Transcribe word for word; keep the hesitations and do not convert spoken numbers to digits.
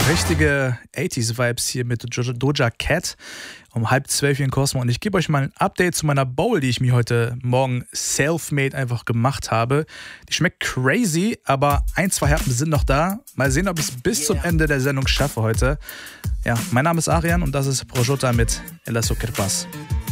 richtige achtziger-Vibes hier mit Doja Cat um halb zwölf hier in Cosmo. Und ich gebe euch mal ein Update zu meiner Bowl, die ich mir heute Morgen self-made einfach gemacht habe. Die schmeckt crazy, aber ein, zwei Herzen sind noch da. Mal sehen, ob ich es bis yeah. zum Ende der Sendung schaffe heute. Ja, mein Name ist Arian und das ist Projota mit El Azúcar Paz.